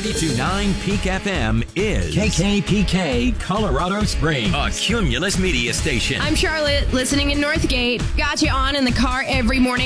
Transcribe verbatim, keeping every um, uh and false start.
ninety-two point nine Peak F M is K K P K Colorado Springs, a Cumulus media station. I'm Charlotte, listening in Northgate. Got you on in the car every morning.